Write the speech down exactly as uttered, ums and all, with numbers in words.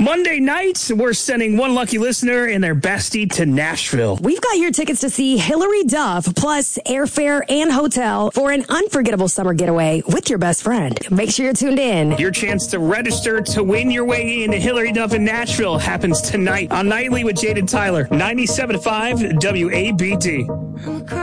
Monday night, we're sending one lucky listener and their bestie to Nashville. We've got your tickets to see Hilary Duff, plus airfare and hotel for an unforgettable summer getaway with your best friend. Make sure you're tuned in. Your chance to register to win your way into Hilary Duff in Nashville happens tonight on Nightly with Jade and Tyler, ninety-seven point five W A B D.